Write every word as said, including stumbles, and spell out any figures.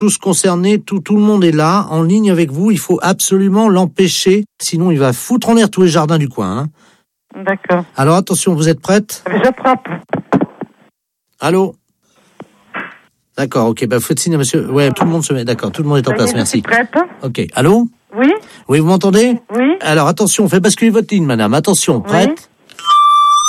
tous concernés, tout, tout le monde est là, en ligne avec vous. Il faut absolument l'empêcher, sinon il va foutre en l'air tous les jardins du coin. Hein. D'accord. Alors attention, vous êtes prête ? J'attrape. Allô ? D'accord, ok, bah faites signe à monsieur. Ouais, tout le monde se met, d'accord, tout le monde est en place, merci. Je suis prête. Ok, allô ? Oui. Oui, vous m'entendez ? Oui. Alors attention, on fait basculer votre ligne, madame. Attention, prête ? Oui.